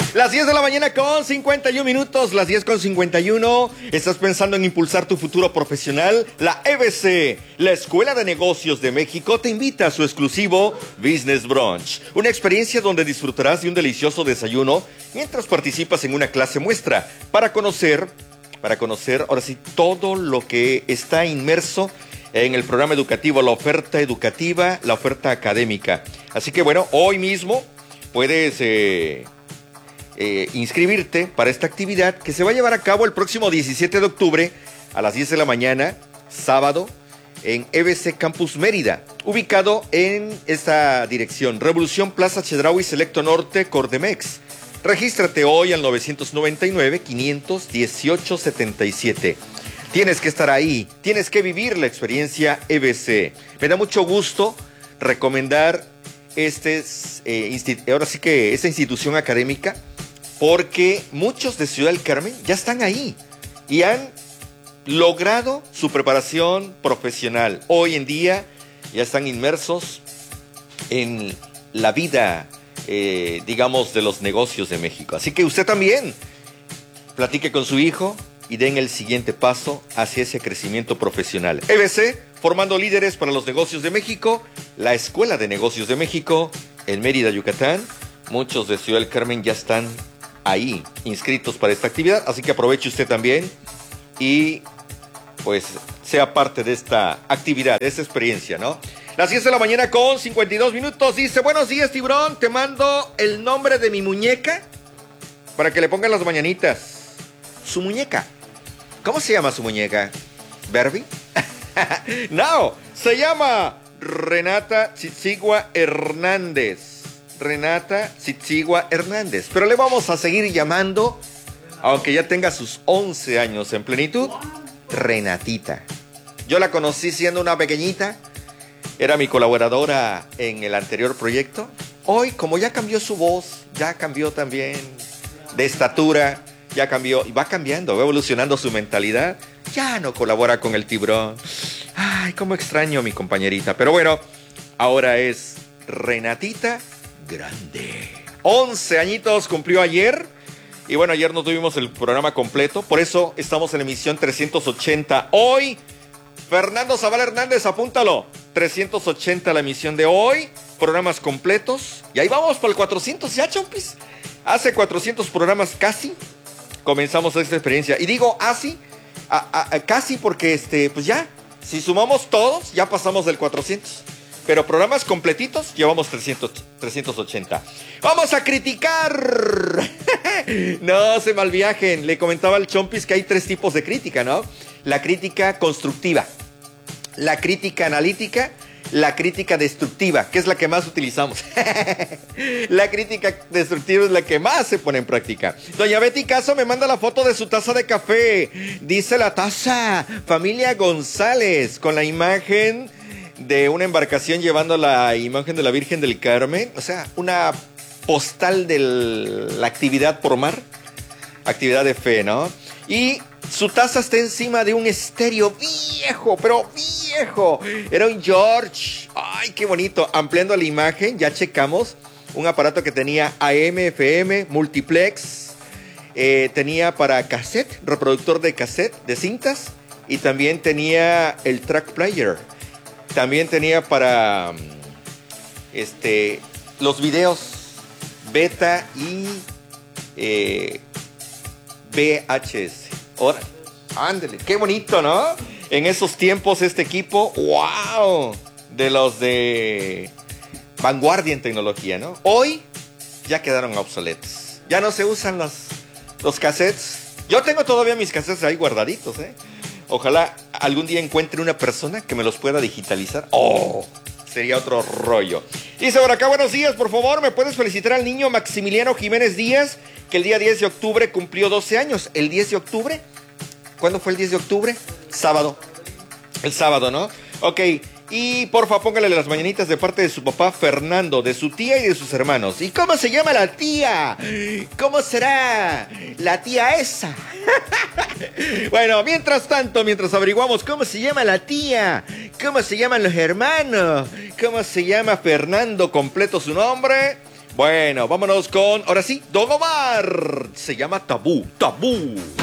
Las 10 de la mañana con 51 minutos, las 10 con 51. ¿Estás pensando en impulsar tu futuro profesional? La EBC, la Escuela de Negocios de México, te invita a su exclusivo Business Brunch. Una experiencia donde disfrutarás de un delicioso desayuno mientras participas en una clase muestra para conocer ahora sí todo lo que está inmerso en el programa educativo, la oferta educativa, la oferta académica. Así que bueno, hoy mismo puedes inscribirte para esta actividad que se va a llevar a cabo el próximo 17 de octubre a las 10 de la mañana, sábado, en EBC Campus Mérida, ubicado en esta dirección, Revolución Plaza Chedraui Selecto Norte, Cordemex. Regístrate hoy al 999-518-77. Tienes que estar ahí, tienes que vivir la experiencia EBC. Me da mucho gusto recomendar esta institución académica, porque muchos de Ciudad del Carmen ya están ahí y han logrado su preparación profesional. Hoy en día ya están inmersos en la vida, digamos, de los negocios de México. Así que usted también platique con su hijo y den el siguiente paso hacia ese crecimiento profesional. EBC, formando líderes para los negocios de México, la Escuela de Negocios de México en Mérida, Yucatán. Muchos de Ciudad del Carmen ya están ahí inscritos para esta actividad, así que aproveche usted también y pues sea parte de esta actividad, de esta experiencia, ¿no? Las 10 de la mañana con 52 minutos, dice: buenos días, Tiburón, te mando el nombre de mi muñeca para que le pongan las mañanitas. Su muñeca, ¿cómo se llama su muñeca? ¿Barbie? No, se llama Renata Tzitzigua Hernández. Renata Tzitzigua Hernández. Pero le vamos a seguir llamando, aunque ya tenga sus 11 años en plenitud, Renatita. Yo la conocí siendo una pequeñita. Era mi colaboradora en el anterior proyecto. Hoy, como ya cambió su voz, ya cambió también de estatura, ya cambió y va cambiando, va evolucionando su mentalidad. Ya no colabora con el Tiburón. Ay, cómo extraño a mi compañerita. Pero bueno, ahora es Renatita Grande. 11 añitos cumplió ayer. Y bueno, ayer no tuvimos el programa completo, por eso estamos en emisión 380. Hoy, Fernando Zavala Hernández, apúntalo. 380 la emisión de hoy. Programas completos. Y ahí vamos para el 400 ya, chompis. Hace 400 programas casi comenzamos esta experiencia. Y digo así, casi porque pues ya, si sumamos todos, ya pasamos del 400. Pero programas completitos, llevamos 380. ¡Vamos a criticar! No se malviajen. Le comentaba al Chompis que hay 3 tipos de crítica, ¿no? La crítica constructiva, la crítica analítica, la crítica destructiva, que es la que más utilizamos. La crítica destructiva es la que más se pone en práctica. Doña Betty Caso me manda la foto de su taza de café. Dice la taza, familia González, con la imagen de una embarcación llevando la imagen de la Virgen del Carmen. O sea, una postal de la actividad por mar. Actividad de fe, ¿no? Y su taza está encima de un estéreo viejo, pero viejo. Era un George. Ay, qué bonito. Ampliando la imagen, ya checamos. Un aparato que tenía AM, FM, multiplex. Tenía para cassette, reproductor de cassette, de cintas. Y también tenía el track player. También tenía para los videos beta y VHS. Ahora, ándale, qué bonito, ¿no? En esos tiempos este equipo, wow, de los de vanguardia en tecnología, ¿no? Hoy ya quedaron obsoletos. Ya no se usan los cassettes. Yo tengo todavía mis cassettes ahí guardaditos, ¿eh? Ojalá algún día encuentre una persona que me los pueda digitalizar. ¡Oh! Sería otro rollo. Dice por acá: buenos días, por favor, ¿me puedes felicitar al niño Maximiliano Jiménez Díaz, que el día 10 de octubre cumplió 12 años? ¿El 10 de octubre? ¿Cuándo fue el 10 de octubre? Sábado. El sábado, ¿no? Ok. Y porfa, póngale las mañanitas de parte de su papá Fernando, de su tía y de sus hermanos. ¿Y cómo se llama la tía? ¿Cómo será la tía esa? Bueno, mientras tanto, mientras averiguamos cómo se llama la tía, cómo se llaman los hermanos, cómo se llama Fernando completo su nombre, Bueno, vámonos con, ahora sí, Don Omar. Se llama Tabú, Tabú.